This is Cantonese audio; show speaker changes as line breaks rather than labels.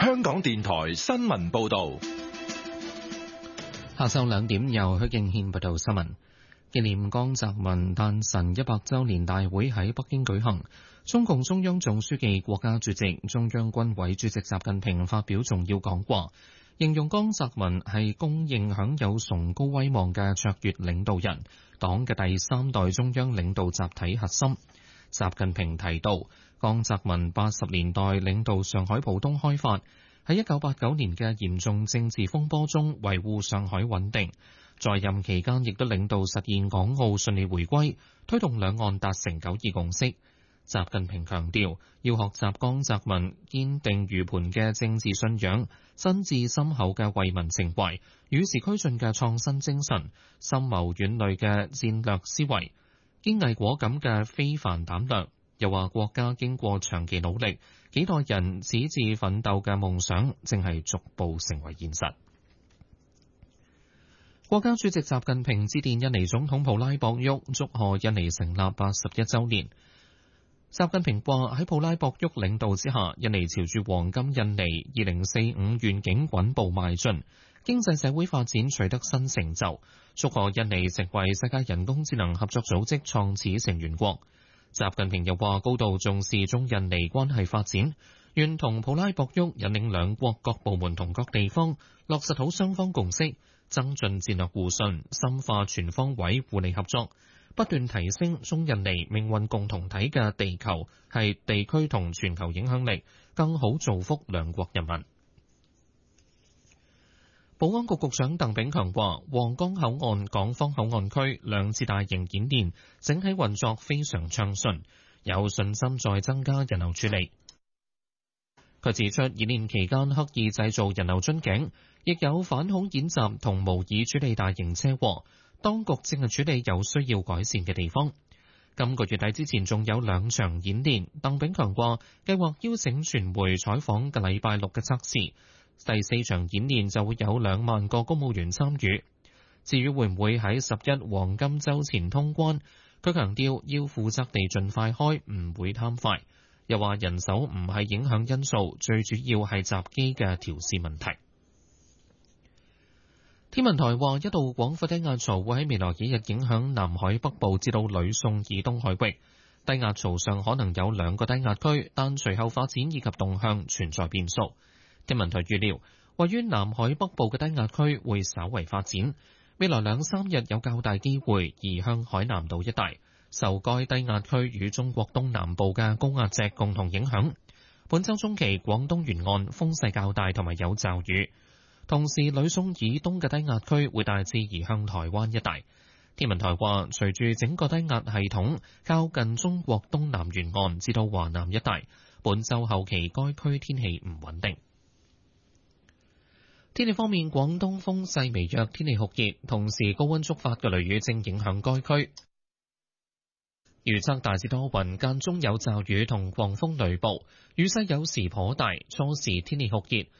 香港電台新聞報道。
下晝2點由許敬軒報道新聞。紀念江澤民誕辰100週年大會喺北京舉行，中共中央總書記、國家主席、中央軍委主席習近平發表重要講話，形容江澤民係公認享有崇高威望嘅卓越領導人，黨嘅第3代中央領導集體核心。習近平提到，江澤民80年代領導上海浦東開發，喺1989年嘅嚴重政治風波中維護上海穩定，在任期間亦都領導實現港澳順利回歸，推動兩岸達成9·2共識。習近平強調，要學習江澤民堅定如磐嘅政治信仰、真摯深厚嘅為民情懷、與時俱進嘅創新精神、深謀遠慮嘅戰略思維、堅毅果敢嘅非凡膽略。又話國家經過長期努力，幾代人矢志奮鬥嘅夢想正係逐步成為現實。國家主席習近平致電印尼總統普拉博沃，祝賀印尼成立81週年。習近平話，喺普拉博沃領導之下，印尼朝住黃金印尼2045願景穩步邁進，經濟社會發展取得新成就，祝賀印尼成為世界人工智能合作組織創始成員國。習近平又話，高度重視中印尼關係發展，願同普拉博沃引領兩國各部門同各地方落實好雙方共識，增進戰略互信，深化全方位互利合作，不斷提升中印尼命運共同體嘅地球係地區同全球影響力，更好造福兩國人民。保安局局長鄧炳強話，皇崗口岸港方口岸區兩次大型演練整體運作非常暢順，有信心再增加人流處理。佢指出，演練期間刻意製造人流樽頸，亦有反恐演習同模擬處理大型車禍，當局正係處理有需要改善嘅地方。今個月底之前仲有2場演練，鄧炳強話計劃邀請傳媒採訪嘅禮拜六嘅測試。第4場演練就會有2萬個公務員參與。至於會唔會喺11黃金週前通關，佢強調要負責地盡快開，唔會貪快。又話人手唔係影響因素，最主要係閘機嘅調試問題。天文台話，一道廣闊低壓槽會喺未來幾日影響南海北部至到呂宋以東海域。低壓槽上可能有2個低壓區，但隨後發展以及動向存在變數。天文台預料，位於南海北部嘅低壓區會稍為發展，未來2-3日有較大機會移向海南島一帶，受該低壓區與中國東南部嘅高壓脊共同影響。本週中期廣東沿岸風勢較大同埋有驟雨，同時呂宋以東嘅低壓區會大致移向台灣一帶。天文台話，隨住整個低壓系統靠近中國東南沿岸至到華南一帶，本週後期該區天氣唔穩定。天氣方面，廣東風勢微弱，天氣酷熱，同時高溫觸發嘅雷雨正影響該區。預測大致多雲，間中有驟雨同狂風雷暴，雨勢有時頗大，初時天氣酷熱，